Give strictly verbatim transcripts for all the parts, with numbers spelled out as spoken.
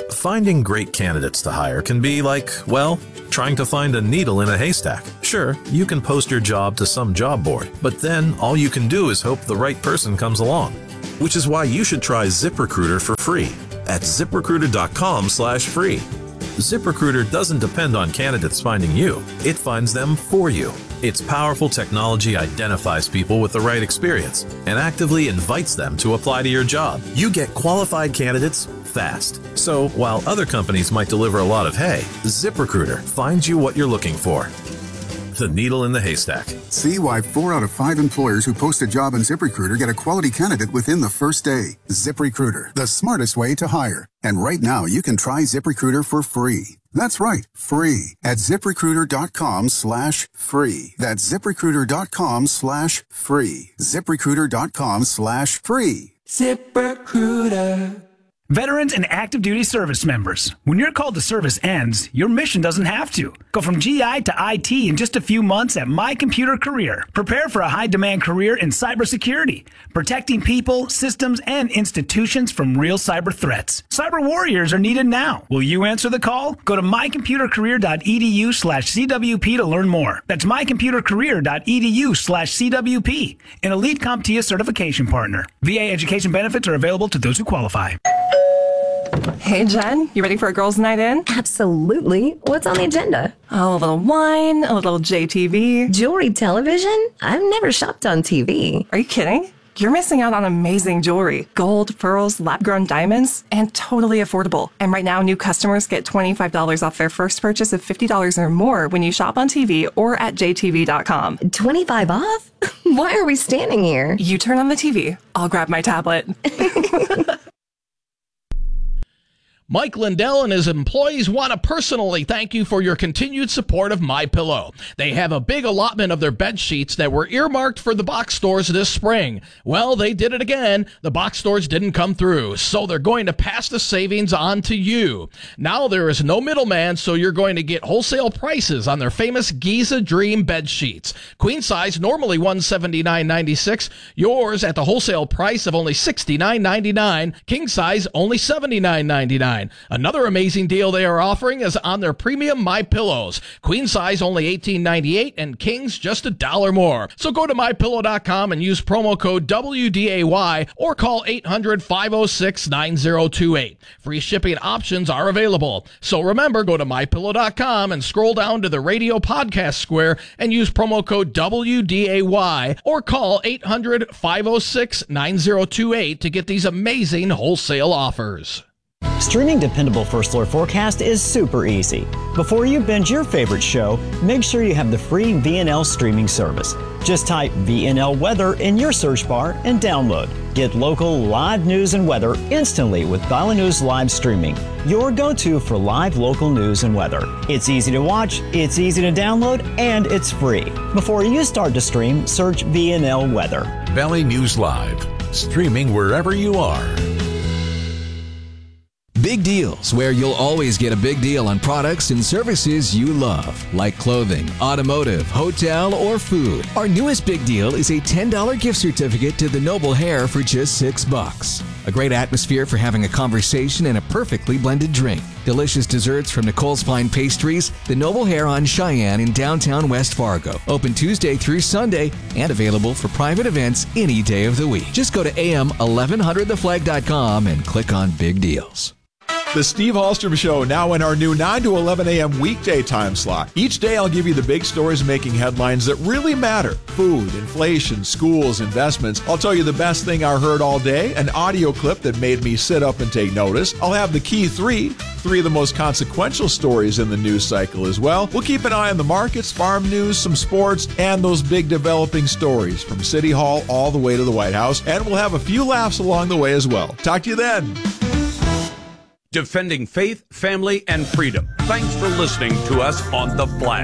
Finding great candidates to hire can be like, well, trying to find a needle in a haystack. Sure, you can post your job to some job board, but then all you can do is hope the right person comes along. Which is why you should try ZipRecruiter for free at ZipRecruiter.com slash free. ZipRecruiter doesn't depend on candidates finding you. It finds them for you. Its powerful technology identifies people with the right experience and actively invites them to apply to your job. You get qualified candidates fast. So while other companies might deliver a lot of hay, ZipRecruiter finds you what you're looking for. The needle in the haystack. See why four out of five employers who post a job on ZipRecruiter get a quality candidate within the first day. ZipRecruiter, the smartest way to hire. And right now, you can try ZipRecruiter for free. That's right, free at ZipRecruiter.com slash free. That's ZipRecruiter.com slash free. ZipRecruiter.com slash free. ZipRecruiter. Veterans and active duty service members, when your call to service ends, your mission doesn't have to. Go from G I to I T in just a few months at My Computer Career. Prepare for a high-demand career in cybersecurity, protecting people, systems, and institutions from real cyber threats. Cyber warriors are needed now. Will you answer the call? Go to mycomputercareer.edu slash CWP to learn more. That's mycomputercareer.edu slash CWP, an Elite CompTIA certification partner. V A education benefits are available to those who qualify. Hey, Jen, you ready for a girls' night in? Absolutely. What's on the agenda? Oh, a little wine, a little J T V. Jewelry television? I've never shopped on T V. Are you kidding? You're missing out on amazing jewelry. Gold, pearls, lab-grown diamonds, and totally affordable. And right now, new customers get twenty-five dollars off their first purchase of fifty dollars or more when you shop on T V or at J T V dot com. twenty-five off? Why are we standing here? You turn on the T V. I'll grab my tablet. Mike Lindell and his employees want to personally thank you for your continued support of MyPillow. They have a big allotment of their bed sheets that were earmarked for the box stores this spring. Well, they did it again. The box stores didn't come through, so they're going to pass the savings on to you. Now there is no middleman, so you're going to get wholesale prices on their famous Giza Dream bed sheets. Queen size, normally one hundred seventy-nine ninety-six. Yours at the wholesale price of only sixty-nine ninety-nine. King size, only seventy-nine ninety-nine. Another amazing deal they are offering is on their premium My Pillows. Queen size only eighteen ninety-eight and kings just a dollar more. So go to my pillow dot com and use promo code W D A Y or call eight hundred, five oh six, nine oh two eight. Free shipping options are available. So remember, go to my pillow dot com and scroll down to the radio podcast square and use promo code W D A Y or call eight hundred, five oh six, nine oh two eight to get these amazing wholesale offers. Streaming dependable First Alert Forecast is super easy. Before you binge your favorite show, make sure you have the free V N L streaming service. Just type V N L Weather in your search bar and download. Get local live news and weather instantly with Valley News Live Streaming, your go-to for live local news and weather. It's easy to watch, it's easy to download, and it's free. Before you start to stream, search V N L Weather. Valley News Live, streaming wherever you are. Big Deals, where you'll always get a big deal on products and services you love, like clothing, automotive, hotel, or food. Our newest big deal is a ten dollars gift certificate to the Noble Hair for just six bucks. A great atmosphere for having a conversation and a perfectly blended drink. Delicious desserts from Nicole's Fine Pastries, the Noble Hair on Cheyenne in downtown West Fargo. Open Tuesday through Sunday and available for private events any day of the week. Just go to A M eleven hundred the flag dot com and click on Big Deals. The Steve Hallstrom Show, now in our new nine to eleven a.m. weekday time slot. Each day I'll give you the big stories making headlines that really matter. Food, inflation, schools, investments. I'll tell you the best thing I heard all day, an audio clip that made me sit up and take notice. I'll have the key three, three of the most consequential stories in the news cycle as well. We'll keep an eye on the markets, farm news, some sports, and those big developing stories from City Hall all the way to the White House. And we'll have a few laughs along the way as well. Talk to you then. Defending faith, family, and freedom. Thanks for listening to us on The Flag.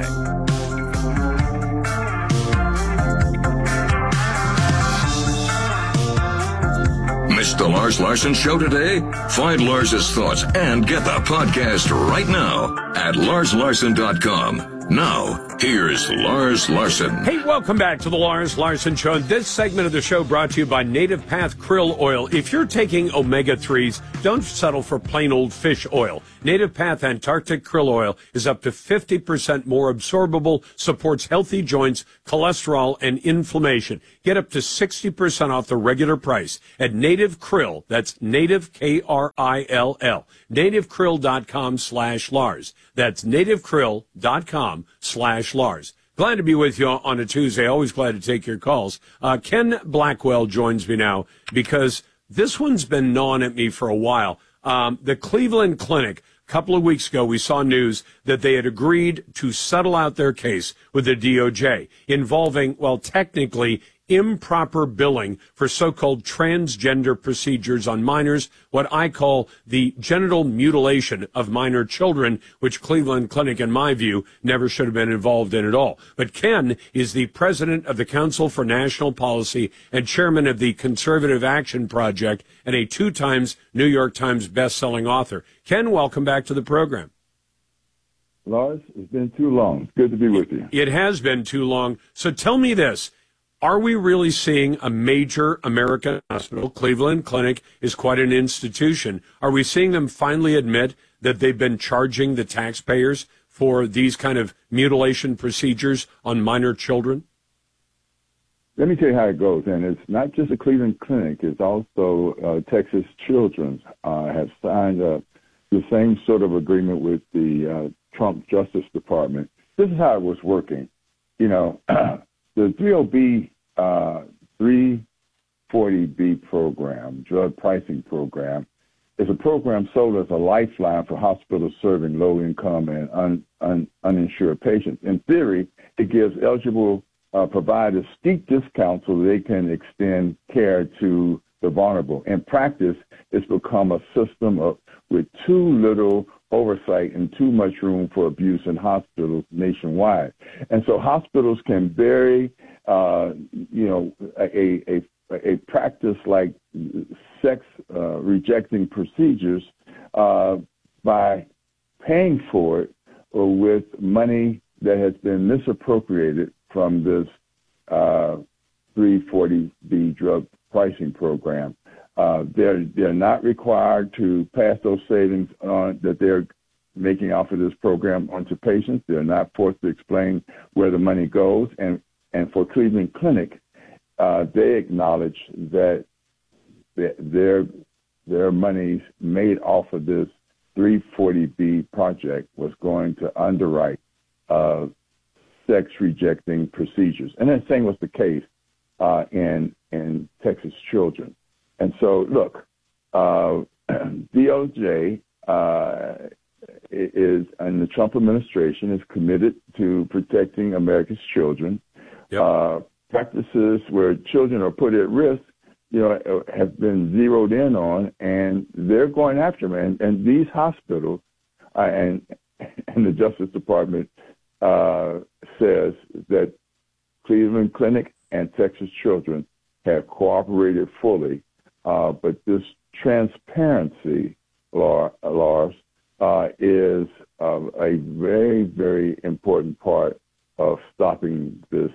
Missed the Lars Larson Show today? Find Lars's thoughts and get the podcast right now at lars larson dot com. Now, Here's Lars Larson. Hey, welcome back to the Lars Larson Show. And this segment of the show brought to you by Native Path Krill Oil. If you're taking omega threes, don't settle for plain old fish oil. Native Path Antarctic Krill Oil is up to fifty percent more absorbable, supports healthy joints, cholesterol, and inflammation. Get up to sixty percent off the regular price at Native Krill. That's Native, K R I L L. NativeKrill.com slash Lars. That's NativeKrill.com slash Lars. Glad to be with you on a Tuesday. Always glad to take your calls. Uh, Ken Blackwell joins me now because this one's been gnawing at me for a while. Um, the Cleveland Clinic, a couple of weeks ago, we saw news that they had agreed to settle out their case with the D O J involving, well, technically improper billing for so-called transgender procedures on minors, what I call the genital mutilation of minor children, which Cleveland Clinic, in my view, never should have been involved in at all. But Ken is the president of the Council for National Policy and chairman of the Conservative Action Project and a two times New York Times best-selling author. Ken, welcome back to the program. Lars, it's been too long. It's good to be with you. It has been too long. So tell me this. Are we really seeing a major American hospital? Cleveland Clinic is quite an institution. Are we seeing them finally admit that they've been charging the taxpayers for these kind of mutilation procedures on minor children? Let me tell you how it goes. And it's not just a Cleveland Clinic. It's also uh, Texas Children's uh, have signed uh, the same sort of agreement with the uh, Trump Justice Department. This is how it was working. You know, the three oh B, uh, three forty B program, drug pricing program, is a program sold as a lifeline for hospitals serving low-income and un, un, uninsured patients. In theory, it gives eligible uh, providers steep discounts so they can extend care to the vulnerable. In practice, it's become a system of with too little oversight and too much room for abuse in hospitals nationwide. And so hospitals can vary, uh, you know, a, a, a practice like sex uh, rejecting procedures uh, by paying for it with money that has been misappropriated from this uh, three forty B drug pricing program. Uh, they're they're not required to pass those savings on that they're making off of this program onto patients. They're not forced to explain where the money goes. And and for Cleveland Clinic, uh, they acknowledge that their their monies made off of this three forty B project was going to underwrite uh, sex rejecting procedures, and that same was the case uh, in in Texas Children. And so, look, uh, D O J uh, is, and the Trump administration is committed to protecting America's children. Yep. Uh, practices where children are put at risk, you know, have been zeroed in on, and they're going after them. And, and these hospitals uh, and and the Justice Department uh, says that Cleveland Clinic and Texas Children have cooperated fully. Uh, but this transparency, Lars, uh, is uh, a very, very important part of stopping this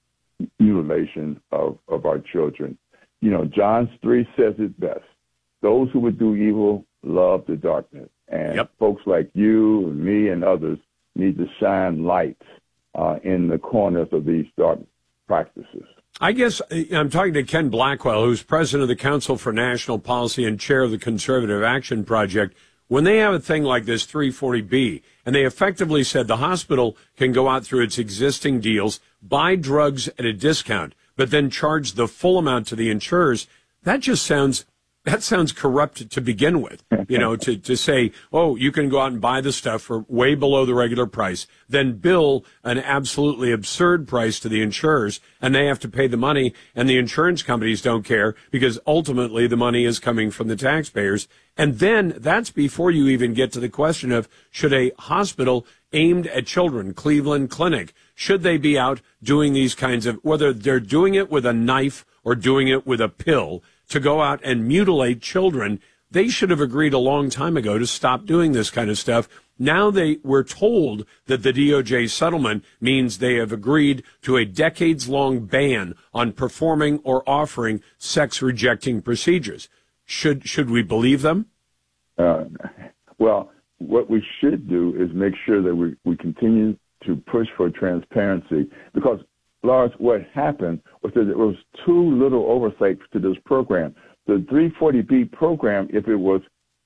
mutilation of, of our children. You know, John three says it best. Those who would do evil love the darkness. And yep. folks like you and me and others need to shine lights uh, in the corners of these dark practices. I guess I'm talking to Ken Blackwell, who's president of the Council for National Policy and chair of the Conservative Action Project. When they have a thing like this three forty B, and they effectively said the hospital can go out through its existing deals, buy drugs at a discount, but then charge the full amount to the insurers, that just sounds that sounds corrupt to begin with. You know, to, to say, oh, you can go out and buy the stuff for way below the regular price, then bill an absolutely absurd price to the insurers, and they have to pay the money, and the insurance companies don't care because ultimately the money is coming from the taxpayers. And then that's before you even get to the question of should a hospital aimed at children, Cleveland Clinic, should they be out doing these kinds of, whether they're doing it with a knife or doing it with a pill, to go out and mutilate children They should have agreed a long time ago to stop doing this kind of stuff. Now they were told that the D O J settlement means they have agreed to a decades-long ban on performing or offering sex-rejecting procedures. Should should we believe them? Uh, well, what we should do is make sure that we, we continue to push for transparency, because, Lars, what happened was that there was too little oversight to this program. The three forty B program, if it was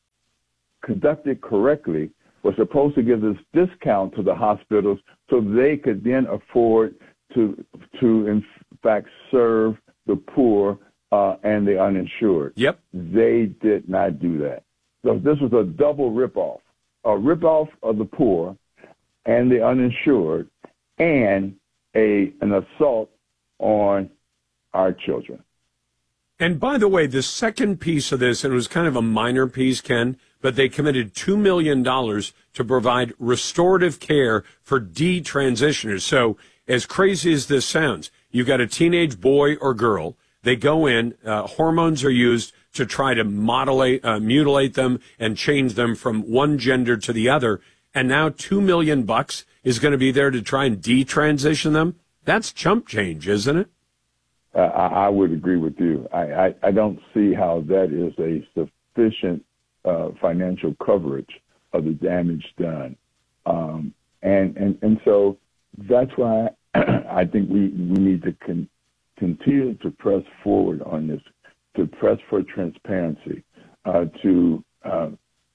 conducted correctly, was supposed to give this discount to the hospitals so they could then afford to, to in fact, serve the poor uh, and the uninsured. Yep. They did not do that. So this was a double ripoff, a ripoff of the poor and the uninsured, and a an assault on our children. And by the way, the second piece of this, and it was kind of a minor piece, Ken, but they committed two million dollars to provide restorative care for detransitioners. So as crazy as this sounds, you've got a teenage boy or girl. They go in, uh, hormones are used to try to modulate, uh, mutilate them and change them from one gender to the other. And now two million bucks is going to be there to try and detransition them. That's chump change, isn't it? Uh, I, I would agree with you. I, I, I don't see how that is a sufficient uh, financial coverage of the damage done. Um, and, and, and so that's why I think we, we need to con- continue to press forward on this, to press for transparency, uh, to uh,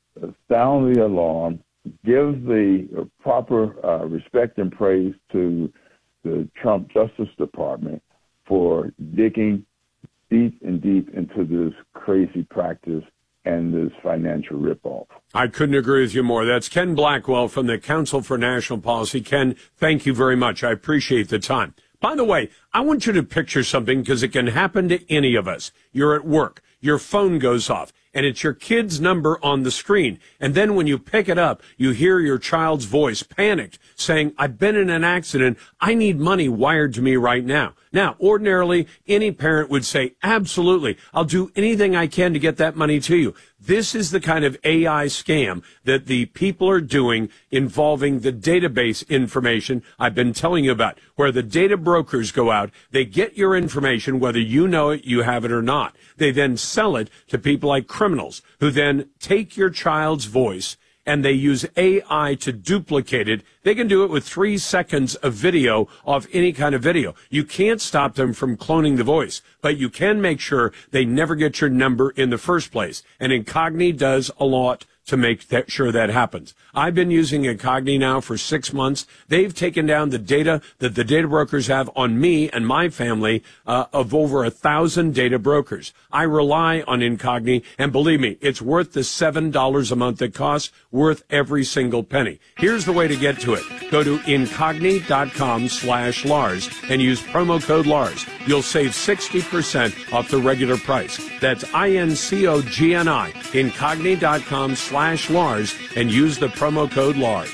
sound the alarm, give the proper uh, respect and praise to the Trump Justice Department for digging deep and deep into this crazy practice and this financial ripoff. I couldn't agree with you more. That's Ken Blackwell from the Council for National Policy. Ken, thank you very much. I appreciate the time. By the way, I want you to picture something, because it can happen to any of us. You're at work, your phone goes off, and it's your kid's number on the screen. And then when you pick it up, you hear your child's voice, panicked, saying, I've been in an accident. I need money wired to me right now. Now, ordinarily, any parent would say, absolutely, I'll do anything I can to get that money to you. This is the kind of A I scam that the people are doing involving the database information I've been telling you about, where the data brokers go out, they get your information, whether you know it, you have it or not. They then sell it to people like criminals, who then take your child's voice and they use A I to duplicate it. They can do it with three seconds of video of any kind of video. You can't stop them from cloning the voice, but you can make sure they never get your number in the first place. And Incogni does a lot to make that, sure that happens. I've been using Incogni now for six months. They've taken down the data that the data brokers have on me and my family uh, of over a thousand data brokers. I rely on Incogni, and believe me, it's worth the seven dollars a month it costs, worth every single penny. Here's the way to get to it. Go to Incogni.com slash Lars and use promo code Lars. You'll save sixty percent off the regular price. That's I-N-C-O-G-N-I, Incogni.com slash Lars, and use the promo code Lars.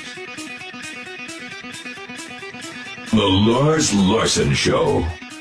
The Lars Larson Show.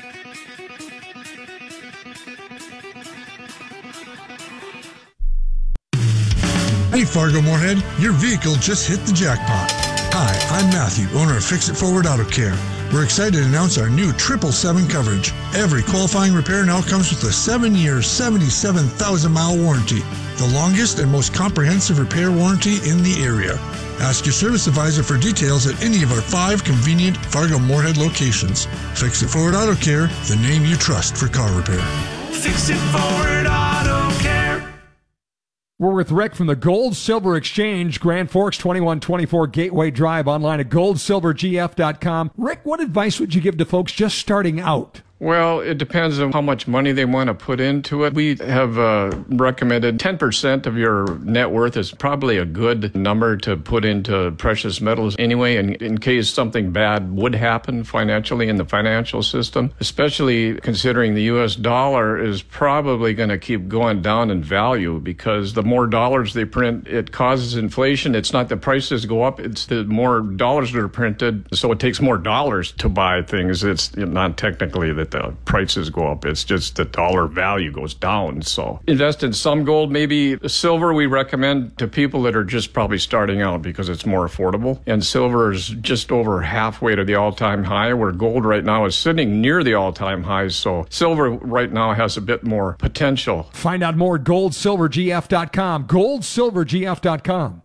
Hey, Fargo Moorhead, your vehicle just hit the jackpot. Hi, I'm Matthew, owner of Fix It Forward Auto Care. We're excited to announce our new triple seven coverage. Every qualifying repair now comes with a seven-year, seventy-seven thousand mile warranty, the longest and most comprehensive repair warranty in the area. Ask your service advisor for details at any of our five convenient Fargo Moorhead locations. Fix It Forward Auto Care, the name you trust for car repair. Fix It Forward Auto Care. We're with Rick from the Gold Silver Exchange, Grand Forks, twenty-one twenty-four Gateway Drive, online at gold silver g f dot com. Rick, what advice would you give to folks just starting out? Well, it depends on how much money they want to put into it. We have uh, recommended ten percent of your net worth is probably a good number to put into precious metals anyway, in, in case something bad would happen financially in the financial system, especially considering the U S dollar is probably going to keep going down in value, because the more dollars they print, it causes inflation. It's not the prices go up, it's the more dollars that are printed, so it takes more dollars to buy things. It's not technically that the prices go up. It's just the dollar value goes down. So invest in some gold, maybe silver we recommend to people that are just probably starting out because it's more affordable. And silver is just over halfway to the all-time high, where gold right now is sitting near the all-time highs. So silver right now has a bit more potential. Find out more at gold silver g f dot com. gold silver g f dot com.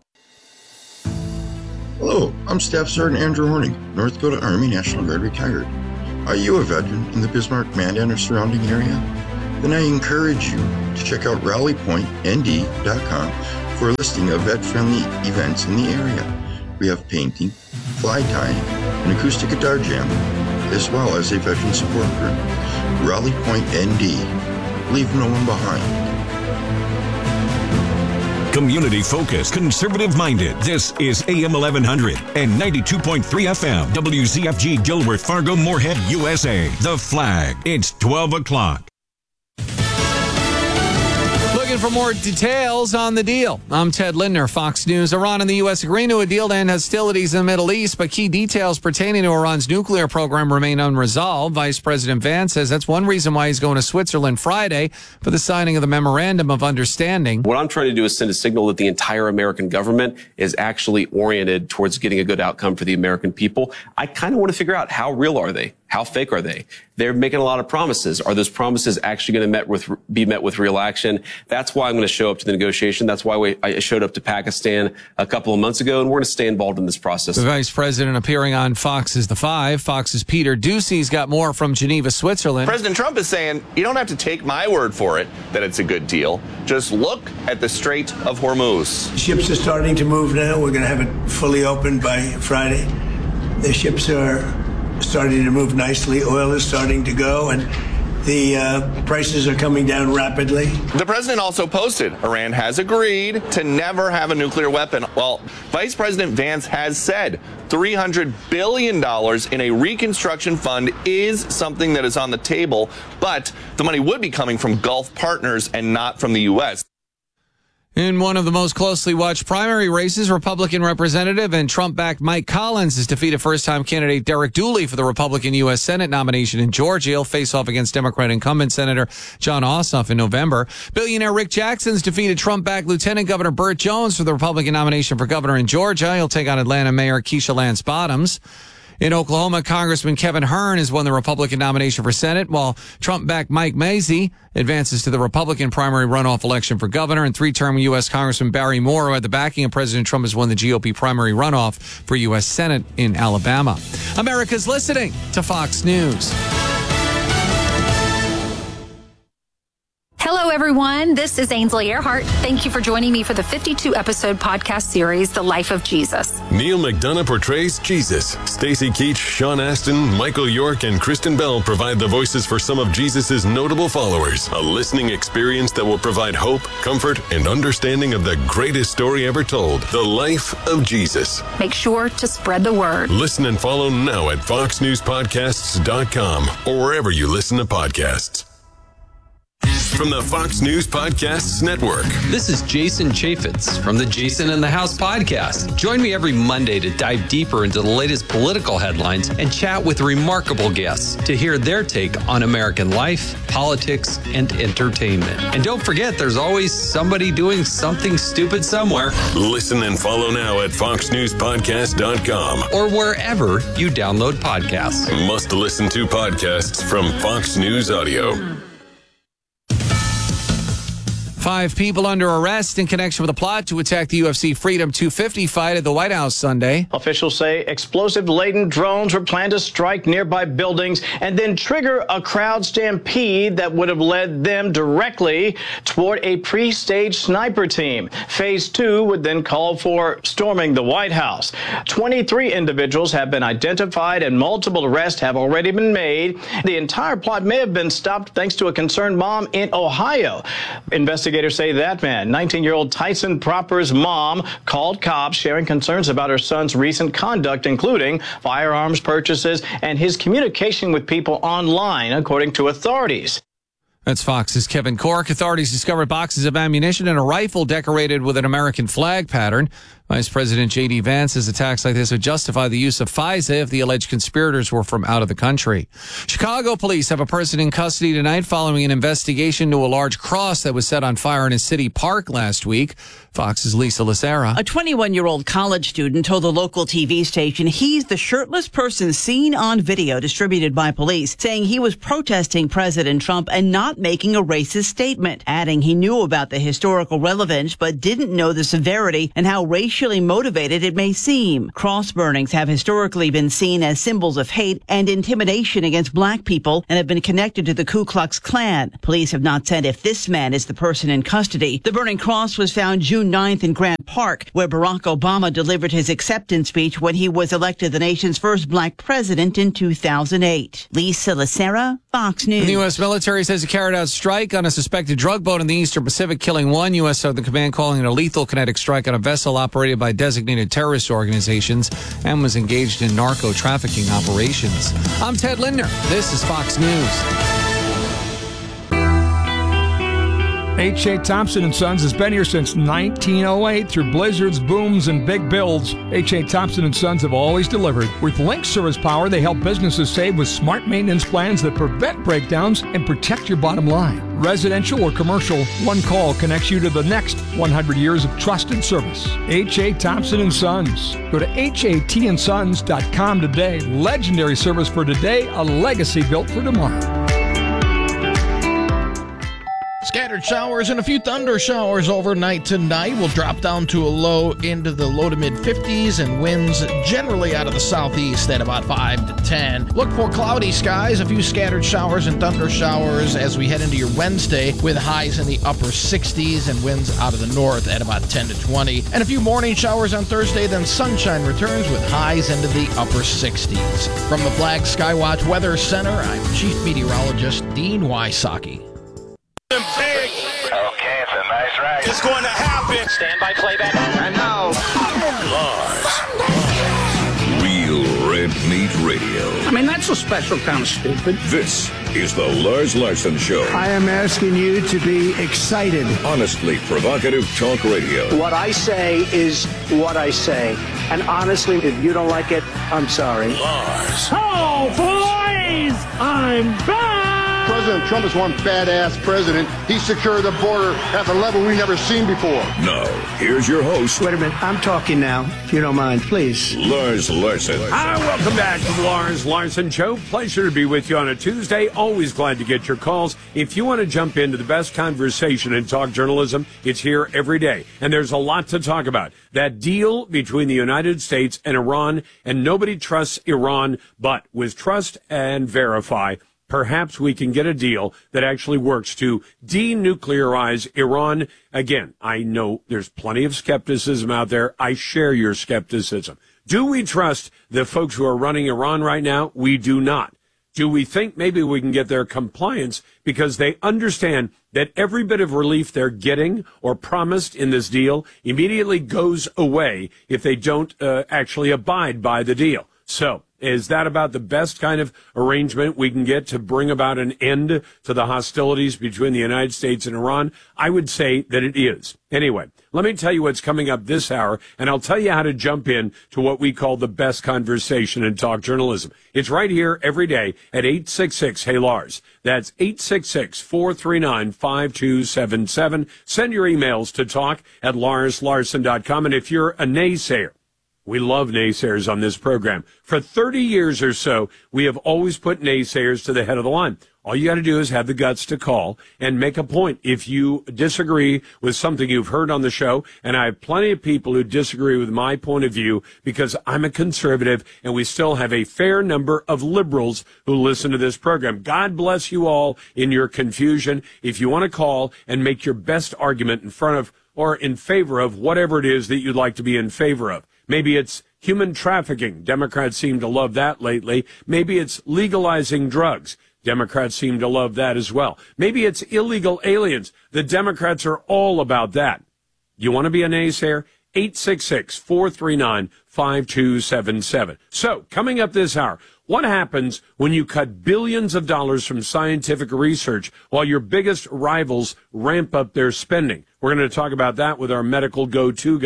Hello, I'm Staff Sergeant Andrew Horning, North Dakota Army National Guard retired. Are you a veteran in the Bismarck, Mandan, or surrounding area? Then I encourage you to check out rally point n d dot com for a listing of vet-friendly events in the area. We have painting, fly tying, an acoustic guitar jam, as well as a veteran support group. Rally Point N D. Leave no one behind. Community focused, conservative minded. This is A M eleven hundred and ninety-two point three F M. W Z F G Gilworth, Fargo, Moorhead, U S A. The Flag. It's twelve o'clock. Looking for more details on the deal. I'm Ted Lindner, Fox News. Iran and the U S agreeing to a deal to end hostilities in the Middle East, but key details pertaining to Iran's nuclear program remain unresolved. Vice President Vance says that's one reason why he's going to Switzerland Friday for the signing of the Memorandum of Understanding. What I'm trying to do is send a signal that the entire American government is actually oriented towards getting a good outcome for the American people. I kind of want to figure out, how real are they? How fake are they? They're making a lot of promises. Are those promises actually going to met with, be met with real action? That's why I'm going to show up to the negotiation. That's why we, I showed up to Pakistan a couple of months ago, and we're going to stay involved in this process. The Vice President appearing on Fox's The Five. Fox's Peter Ducey's got more from Geneva, Switzerland. President Trump is saying, you don't have to take my word for it that it's a good deal. Just look at the Strait of Hormuz. Ships are starting to move now. We're going to have it fully open by Friday. The ships are starting to move nicely. Oil is starting to go, and the uh, prices are coming down rapidly. The president also posted Iran has agreed to never have a nuclear weapon. Well, Vice President Vance has said three hundred billion dollars in a reconstruction fund is something that is on the table, but the money would be coming from Gulf partners and not from the U S. In one of the most closely watched primary races, Republican Representative and Trump-backed Mike Collins has defeated first-time candidate Derek Dooley for the Republican U S Senate nomination in Georgia. He'll face off against Democrat incumbent Senator John Ossoff in November. Billionaire Rick Jackson's defeated Trump-backed Lieutenant Governor Burt Jones for the Republican nomination for governor in Georgia. He'll take on Atlanta Mayor Keisha Lance Bottoms. In Oklahoma, Congressman Kevin Hern has won the Republican nomination for Senate, while Trump-backed Mike Mazzei advances to the Republican primary runoff election for governor, and three-term U S Congressman Barry Moore, who had the backing of President Trump, has won the G O P primary runoff for U S Senate in Alabama. America's listening to Fox News. Hello, everyone. This is Ainsley Earhart. Thank you for joining me for the fifty-two episode podcast series, The Life of Jesus. Neil McDonough portrays Jesus. Stacy Keach, Sean Astin, Michael York, and Kristen Bell provide the voices for some of Jesus' notable followers. A listening experience that will provide hope, comfort, and understanding of the greatest story ever told, The Life of Jesus. Make sure to spread the word. Listen and follow now at fox news podcasts dot com or wherever you listen to podcasts. From the Fox News Podcasts Network. This is Jason Chaffetz from the Jason in the House podcast. Join me every Monday to dive deeper into the latest political headlines and chat with remarkable guests to hear their take on American life, politics, and entertainment. And don't forget, there's always somebody doing something stupid somewhere. Listen and follow now at fox news podcast dot com or wherever you download podcasts. Must listen to podcasts from Fox News Audio. Five people under arrest in connection with a plot to attack the U F C Freedom two fifty fight at the White House Sunday. Officials say explosive-laden drones were planned to strike nearby buildings and then trigger a crowd stampede that would have led them directly toward a pre-staged sniper team. Phase two would then call for storming the White House. twenty-three individuals have been identified and multiple arrests have already been made. The entire plot may have been stopped thanks to a concerned mom in Ohio. Investigators Investigators say that man, nineteen-year-old Tyson Proper's mom, called cops sharing concerns about her son's recent conduct, including firearms purchases and his communication with people online, according to authorities. That's Fox's Kevin Corke. Authorities discovered boxes of ammunition and a rifle decorated with an American flag pattern. Vice President J D. Vance says attacks like this would justify the use of FISA if the alleged conspirators were from out of the country. Chicago police have a person in custody tonight following an investigation into a large cross that was set on fire in a city park last week. Fox's Lisa Lacera. A twenty-one-year-old college student told the local T V station he's the shirtless person seen on video distributed by police, saying he was protesting President Trump and not making a racist statement, adding he knew about the historical relevance but didn't know the severity and how racially motivated it may seem. Cross burnings have historically been seen as symbols of hate and intimidation against black people and have been connected to the Ku Klux Klan. Police have not said if this man is the person in custody. The burning cross was found June ninth in Grant Park, where Barack Obama delivered his acceptance speech when he was elected the nation's first black president in two thousand eight. Lisa Lacera, Fox News. The U S military says it carried out a strike on a suspected drug boat in the Eastern Pacific, killing one. U S Southern Command calling it a lethal kinetic strike on a vessel operated by designated terrorist organizations and was engaged in narco trafficking operations. I'm Ted Lindner. This is Fox News. H A. Thompson and Sons has been here since nineteen oh eight. Through blizzards, booms, and big builds, H A. Thompson and Sons have always delivered. With Link Service Power, they help businesses save with smart maintenance plans that prevent breakdowns and protect your bottom line. Residential or commercial, one call connects you to the next one hundred years of trusted service. H A. Thompson and Sons. Go to H A T and sons dot com today. Legendary service for today, a legacy built for tomorrow. Scattered showers and a few thunder showers overnight tonight will drop down to a low into the low to mid fifties and winds generally out of the southeast at about five to ten. Look for cloudy skies, a few scattered showers and thunder showers as we head into your Wednesday with highs in the upper sixties and winds out of the north at about ten to twenty. And a few morning showers on Thursday, then sunshine returns with highs into the upper sixties. From the Flag Skywatch Weather Center, I'm Chief Meteorologist Dean Wysocki. Big. Okay, it's a nice ride. It's going to happen. Stand by playback. And now, Lars. Real Red Meat Radio. I mean, that's a special kind of stupid. This is the Lars Larson Show. I am asking you to be excited. Honestly provocative talk radio. What I say is what I say. And honestly, if you don't like it, I'm sorry. Lars. Oh, boys! I'm back! President Trump is one badass president. He secured the border at the level we've never seen before. Now, here's your host. Wait a minute. I'm talking now, if you don't mind, please. Lars Larson. Hi, welcome back to the Lars Larson Show. Pleasure to be with you on a Tuesday. Always glad to get your calls. If you want to jump into the best conversation in talk journalism, it's here every day. And there's a lot to talk about. That deal between the United States and Iran, and nobody trusts Iran, but with Trust and Verify, perhaps we can get a deal that actually works to denuclearize Iran. Again, I know there's plenty of skepticism out there. I share your skepticism. Do we trust the folks who are running Iran right now? We do not. Do we think maybe we can get their compliance because they understand that every bit of relief they're getting or promised in this deal immediately goes away if they don't uh, actually abide by the deal? So, is that about the best kind of arrangement we can get to bring about an end to the hostilities between the United States and Iran? I would say that it is. Anyway, let me tell you what's coming up this hour, and I'll tell you how to jump in to what we call the best conversation in talk journalism. It's right here every day at eight six six, hey Lars. That's eight six six, four three nine, five two seven seven. Send your emails to talk at lars larson dot com, and if you're a naysayer, we love naysayers on this program. For thirty years or so, we have always put naysayers to the head of the line. All you got to do is have the guts to call and make a point if you disagree with something you've heard on the show. And I have plenty of people who disagree with my point of view because I'm a conservative and we still have a fair number of liberals who listen to this program. God bless you all in your confusion. If you want to call and make your best argument in front of or in favor of whatever it is that you'd like to be in favor of. Maybe it's human trafficking. Democrats seem to love that lately. Maybe it's legalizing drugs. Democrats seem to love that as well. Maybe it's illegal aliens. The Democrats are all about that. You want to be a naysayer? eight six six, four three nine, five two seven seven. So, coming up this hour, what happens when you cut billions of dollars from scientific research while your biggest rivals ramp up their spending? We're going to talk about that with our medical go-to guy.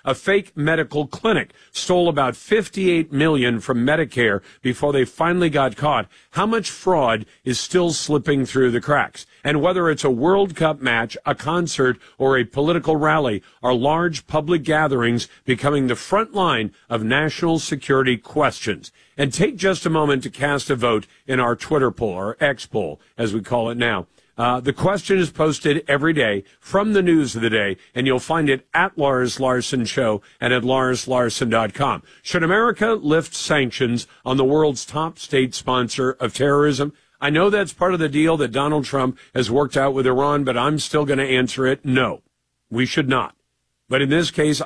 A fake medical clinic stole about fifty-eight million dollars from Medicare before they finally got caught. How much fraud is still slipping through the cracks? And whether it's a World Cup match, a concert, or a political rally, are large public gatherings becoming the front line of national security questions? And take just a moment to cast a vote in our Twitter poll, or X poll, as we call it now. Uh, the question is posted every day from the news of the day, and you'll find it at Lars Larson Show and at lars larson dot com. Should America lift sanctions on the world's top state sponsor of terrorism? I know that's part of the deal that Donald Trump has worked out with Iran, but I'm still going to answer it no. We should not. But in this case,